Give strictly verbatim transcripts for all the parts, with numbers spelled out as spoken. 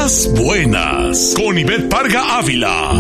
Puras buenas, con Ivette Parga Ávila.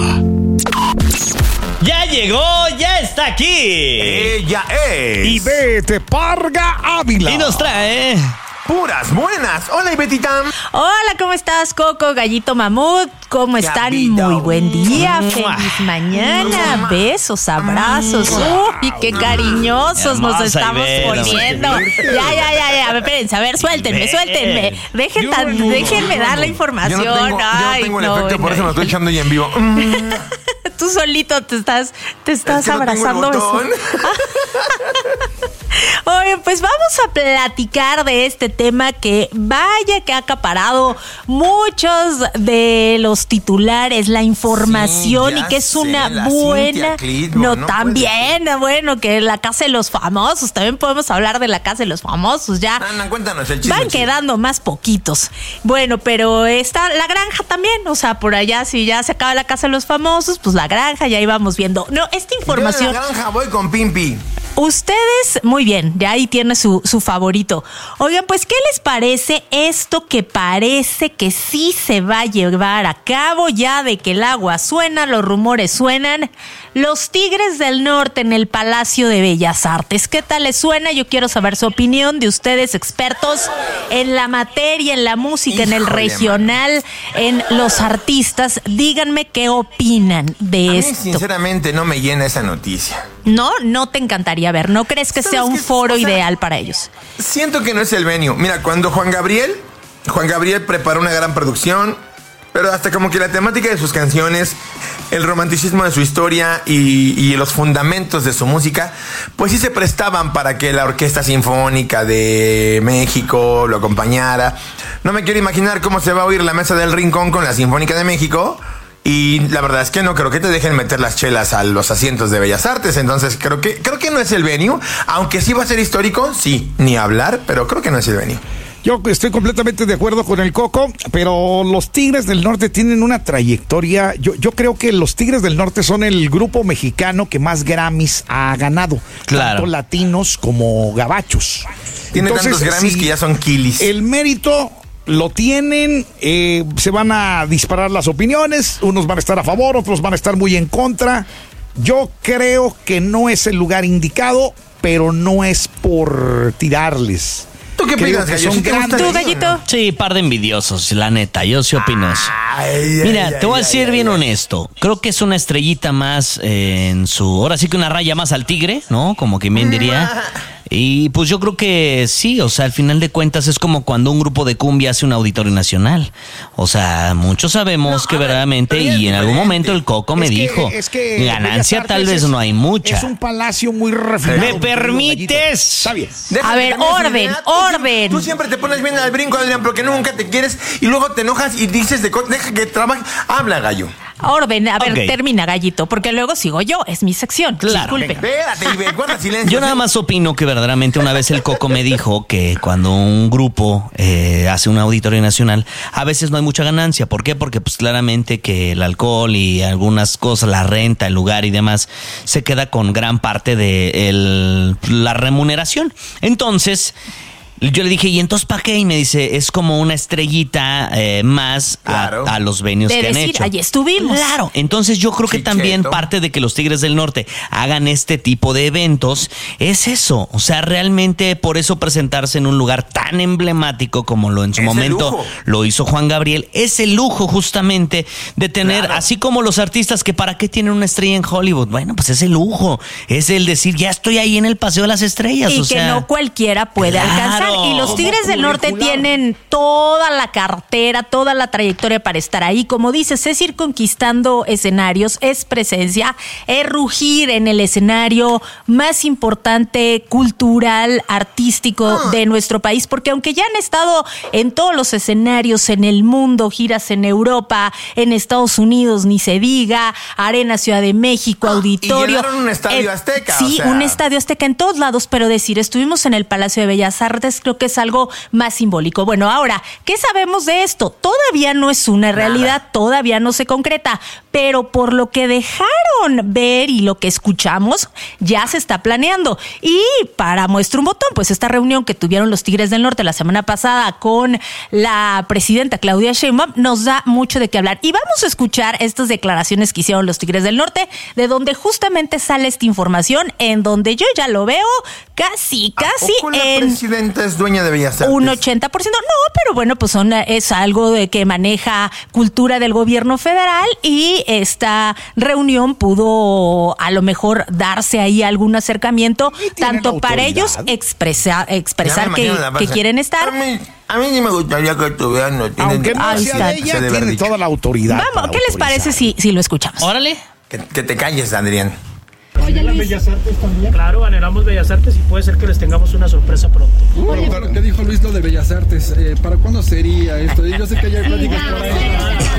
¡Ya llegó! ¡Ya está aquí! Ella es Ivette Parga Ávila. Y nos trae... Puras buenas. Hola, Ivetita. Hola, ¿cómo estás, Coco, Gallito Mamut? ¿Cómo están? Gallito. Muy buen día, Mua. feliz mañana, besos, abrazos. Uy, qué cariñosos nos Hermosa estamos Ivette. poniendo. Ya, ya, ya, ya, espérense, a ver, suéltenme, suéltenme. Dejen tan- déjenme dar la información. Yo no tengo, yo no Ay, tengo el no, efecto, por bueno. eso me estoy echando ya en vivo. Mm, Tú solito te estás, te estás es que no tengo el abrazando. botón. Oye, pues vamos a platicar de este tema que vaya que ha acaparado muchos de los titulares, la información, Sí, y ya que es sé, una la buena... Cintia Clitbo, No, no también, bueno, que la Casa de los Famosos, también podemos hablar de la Casa de los Famosos, ya... Ana, cuéntanos el chisme. Van chisme. quedando más poquitos. Bueno, pero está la granja también. O sea, por allá, si ya se acaba la Casa de los Famosos, pues la granja, ya íbamos viendo. No, esta información... Yo en la granja voy con Pimpi. Ustedes, muy bien, ya ahí tiene su, su favorito. Oigan, pues, ¿qué les parece esto que parece que sí se va a llevar a cabo ya de que el agua suena, los rumores suenan? Los Tigres del Norte en el Palacio de Bellas Artes. ¿Qué tal les suena? Yo quiero saber su opinión de ustedes, expertos en la materia, en la música, en el Híjole, regional, en los artistas. Díganme qué opinan de A mí, esto. sinceramente, no me llena esa noticia. No, no te encantaría ver. ¿No crees que ¿Sabes sea un qué? foro O sea, ideal para ellos? Siento que no es el venue. Mira, cuando Juan Gabriel, Juan Gabriel preparó una gran producción, pero hasta como que la temática de sus canciones, el romanticismo de su historia y, y los fundamentos de su música, pues sí se prestaban para que la Orquesta Sinfónica de México lo acompañara. No me quiero imaginar cómo se va a oír la Mesa del Rincón con la Sinfónica de México. Y la verdad es que no creo que te dejen meter las chelas a los asientos de Bellas Artes. Entonces creo que, creo que no es el venue. Aunque sí va a ser histórico, sí, ni hablar, pero creo que no es el venue. Yo estoy completamente de acuerdo con el Coco, pero los Tigres del Norte tienen una trayectoria. Yo, yo creo que los Tigres del Norte son el grupo mexicano que más Grammys ha ganado. Claro. Tanto latinos como gabachos. Tiene Entonces, tantos Grammys si que ya son kilis. El mérito lo tienen, eh, se van a disparar las opiniones, unos van a estar a favor, otros van a estar muy en contra. Yo creo que no es el lugar indicado, pero no es por tirarles. ¿Tú qué Creo opinas, que Gallo? son ¿Sí te gusta grandes. ¿Tú, el venue, Gallito? no? Sí, par de envidiosos, la neta. Yo sí opino eso. Ay, Mira, ay, te voy a ay, decir ay, bien ay. honesto. Creo que es una estrellita más eh, en su... Ahora sí que una raya más al tigre, ¿no? Como que bien diría. Y pues yo creo que sí, o sea, al final de cuentas es como cuando un grupo de cumbia hace un auditorio nacional. O sea, muchos sabemos No, que a ver, verdaderamente, pero es y en algún diferente. momento el Coco me Es que- dijo, es que ganancia Bellas tal Artes vez es- no hay mucha. Es un palacio muy refinado. ¿Me mi querido permites? Gallito. Está bien. Déjate A ver, cambiar esa orden, idea. Tú siempre- orden. Tú siempre te pones bien al brinco, Adrián, porque nunca te quieres y luego te enojas y dices de co- deja que trabaje. Habla, Gallo. Orden, a ver, Ok. termina, Gallito, porque luego sigo yo, es mi sección. Claro. Disculpen. Espérate, y guarda silencio. Yo nada más opino que verdaderamente una vez el Coco me dijo que cuando un grupo eh, hace un auditorio nacional, a veces no hay mucha ganancia. ¿Por qué? Porque pues claramente que el alcohol y algunas cosas, la renta, el lugar y demás, se queda con gran parte de el- la remuneración. Entonces... yo le dije, ¿y entonces para qué? Y me dice, es como una estrellita eh, más a- Claro. a, los venues De que han decir, hecho. allí estuvimos. Claro, entonces yo creo que Chicheto. también parte de que los Tigres del Norte hagan este tipo de eventos es eso. O sea, realmente por eso presentarse en un lugar tan emblemático como lo en su Es el momento lujo. lo hizo Juan Gabriel, es el lujo justamente de tener, Claro. así como los artistas que para qué tienen una estrella en Hollywood. Bueno, pues es el lujo, es el decir, ya estoy ahí en el Paseo de las Estrellas. Y o que sea, no cualquiera puede claro. alcanzar. Y los Como Tigres del Norte curricular. tienen toda la cartera, toda la trayectoria para estar ahí. Como dices, es ir conquistando escenarios, es presencia, es rugir en el escenario más importante, cultural, artístico de nuestro país. Porque aunque ya han estado en todos los escenarios en el mundo, giras en Europa, en Estados Unidos, ni se diga, Arena Ciudad de México, Ah, y Auditorio. llenaron un estadio Azteca, Sí, o sea. un estadio Azteca en todos lados, pero decir, estuvimos en el Palacio de Bellas Artes, Entonces creo que es algo más simbólico. Bueno, ahora, ¿qué sabemos de esto? Todavía no es una realidad, Nada. todavía no se concreta, pero por lo que dejaron ver y lo que escuchamos, ya se está planeando. Y para muestra un botón, pues esta reunión que tuvieron los Tigres del Norte la semana pasada con la presidenta Claudia Sheinbaum nos da mucho de qué hablar. Y vamos a escuchar estas declaraciones que hicieron los Tigres del Norte, de donde justamente sale esta información, en donde yo ya lo veo casi, casi ¿A poco la en presidenta es dueña de Bellas Artes? un ochenta por ciento. No, pero bueno, pues son, es algo de que maneja cultura del gobierno federal y esta reunión pudo a lo mejor darse ahí algún acercamiento, tanto autoridad. para ellos expresar, expresar que, que quieren estar. A mí, a mí sí me gustaría que estuvieran. No tienen, Aunque no Ahí sea está. de ella, Se debe haber tiene dicho. toda la autoridad. Vamos, para ¿qué les autorizar. parece si, si lo escuchamos? Órale. Que, que te calles, Adrián. Oye, Luis. Bellas Artes también. Claro, anhelamos Bellas Artes y puede ser que les tengamos una sorpresa pronto. Oye, pero ¿qué dijo Luis lo de Bellas Artes? Eh, ¿Para cuándo sería esto? Yo sé que hay pláticas por ahí.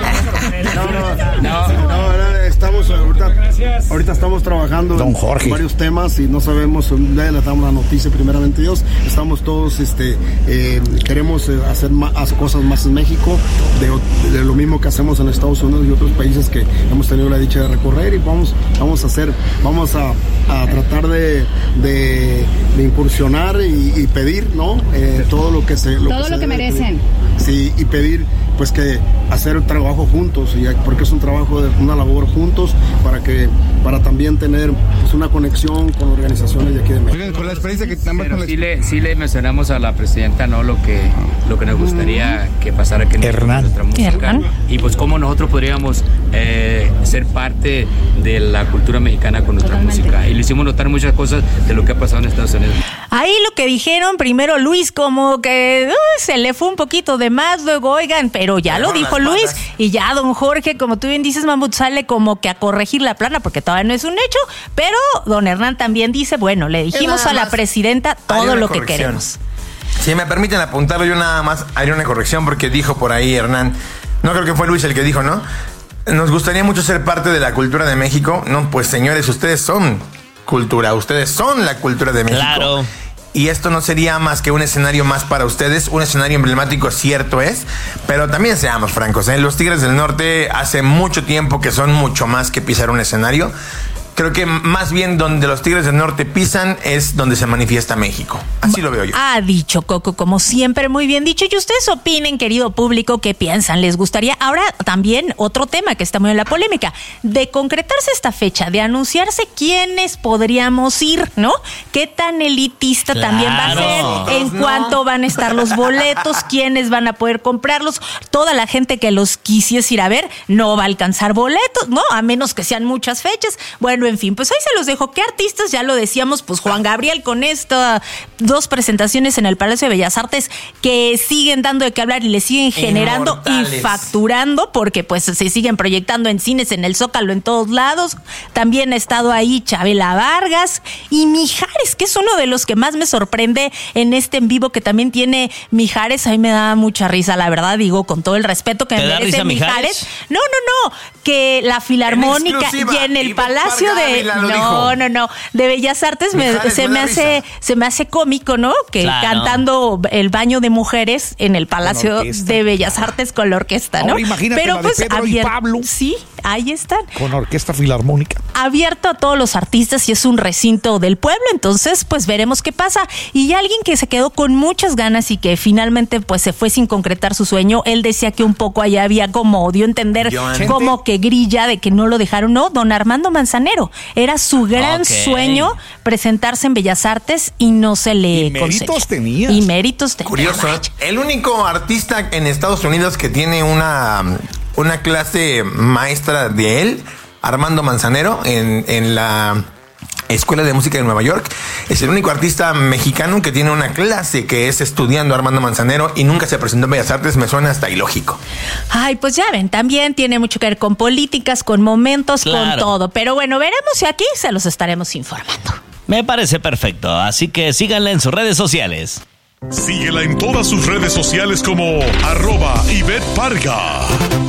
No, no, no, no, no, estamos ahorita, ahorita estamos trabajando Don en Jorge. varios temas y no sabemos, ya le damos la noticia primeramente Dios, estamos todos, este, eh, queremos eh, hacer más cosas más en México, de, de lo mismo que hacemos en Estados Unidos y otros países que hemos tenido la dicha de recorrer y vamos, vamos a hacer, vamos a, a tratar de, de, de incursionar y, y pedir, ¿no? Eh, todo lo que se... Lo todo que lo se que debe merecen. pedir. Sí, y pedir pues que hacer el trabajo juntos, y porque es un trabajo de una labor juntos para que para también tener pues, una conexión con organizaciones de aquí de México. Con la experiencia que tenemos Pero con la sí le, sí le mencionamos a la presidenta, ¿no? Lo que, lo que nos gustaría que pasara aquí en Hernán. nuestra música. Hernán. Y pues cómo nosotros podríamos eh, ser parte de la cultura mexicana con nuestra Totalmente. música. Y le hicimos notar muchas cosas de lo que ha pasado en Estados Unidos. Ahí lo que dijeron primero Luis, como que uh, se le fue un poquito de más, luego oigan, pero ya Pero lo dijo las Luis, patas. y ya don Jorge, como tú bien dices, Mamut, sale como que a corregir la plana, porque todavía no es un hecho, pero don Hernán también dice, bueno, le dijimos nada a la más presidenta hay todo una lo que corrección. queremos. Si me permiten apuntarlo, yo nada más haré una corrección porque dijo por ahí Hernán, no creo que fue Luis el que dijo, ¿no? Nos gustaría mucho ser parte de la cultura de México. No, pues señores, ustedes son cultura, ustedes son la cultura de México. Claro. Y esto no sería más que un escenario más para ustedes, un escenario emblemático, cierto es, pero también seamos francos, ¿eh? Los Tigres del Norte hace mucho tiempo que son mucho más que pisar un escenario. Creo que más bien donde los Tigres del Norte pisan es donde se manifiesta México. Así lo veo yo. Ha dicho Coco, como siempre, muy bien dicho. Y ustedes opinen, querido público, ¿qué piensan? ¿Les gustaría? Ahora también otro tema que está muy en la polémica, de concretarse esta fecha, de anunciarse quiénes podríamos ir, ¿no? ¿Qué tan elitista Claro. también va a ser? ¿En No. cuánto van a estar los boletos? ¿Quiénes van a poder comprarlos? Toda la gente que los quisiese ir a ver no va a alcanzar boletos, ¿no? A menos que sean muchas fechas. Bueno, en fin, pues ahí se los dejo. ¿Qué artistas? Ya lo decíamos, pues Juan Gabriel con estas dos presentaciones en el Palacio de Bellas Artes que siguen dando de qué hablar y le siguen generando Inmortales. y facturando, porque pues se siguen proyectando en cines, en el Zócalo, en todos lados. También ha estado ahí Chabela Vargas y Mijares, que es uno de los que más me sorprende en este en vivo que también tiene Mijares. A mí me da mucha risa, la verdad, digo, con todo el respeto que ¿Te me da merece risa Mijares. Mijares? No, no, no, que la Filarmónica En exclusiva, y en el Ivette Palacio Parga de... Ávila lo No, dijo. no, no, de Bellas Artes me- Mijares, se, me me da hace, risa. se me hace cómico, ¿no? Que Claro. cantando el baño de mujeres en el Palacio orquesta. de Bellas Artes con la orquesta, ¿no? Ahora imagínate la de Pedro y abier- Pablo. Sí, ahí están. Con orquesta filarmónica. Abierto a todos los artistas y es un recinto del pueblo, entonces pues veremos qué pasa. Y alguien que se quedó con muchas ganas y que finalmente pues se fue sin concretar su sueño, él decía que un poco allá había como, dio a entender Joan. como que grilla de que no lo dejaron, no, don Armando Manzanero, era su gran Ok. sueño presentarse en Bellas Artes y no se le Y méritos concedió. tenías. Y méritos tenía. Curioso, ¿eh? El único artista en Estados Unidos que tiene una, una clase maestra de él, Armando Manzanero, en, en la Escuela de Música de Nueva York, es el único artista mexicano que tiene una clase que es estudiando Armando Manzanero y nunca se presentó en Bellas Artes. Me suena hasta ilógico. Ay, pues ya ven, también tiene mucho que ver con políticas, con momentos, con Claro. todo. Pero bueno, veremos si aquí se los estaremos informando. Me parece perfecto, así que síganla en sus redes sociales. Síguela en todas sus redes sociales como arroba Ivette Parga.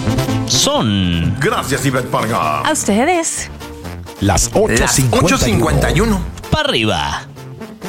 Son Gracias, Ivette Parga. A ustedes. Las ocho Las cincuenta y uno. ocho cincuenta y uno. para arriba.